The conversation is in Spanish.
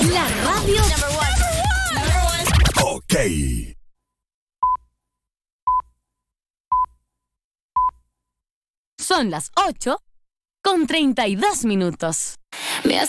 La radio Number one. Ok. Son las 8:32.